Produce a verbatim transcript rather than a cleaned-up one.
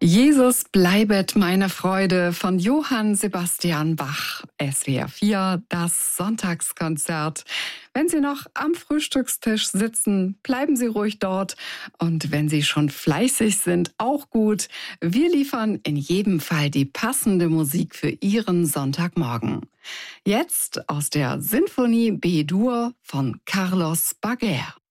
Jesus bleibet meine Freude von Johann Sebastian Bach. S W R vier, das Sonntagskonzert. Wenn Sie noch am Frühstückstisch sitzen, bleiben Sie ruhig dort. Und wenn Sie schon fleißig sind, auch gut. Wir liefern in jedem Fall die passende Musik für Ihren Sonntagmorgen. Jetzt aus der Sinfonie B-Dur von Carlos Baguer.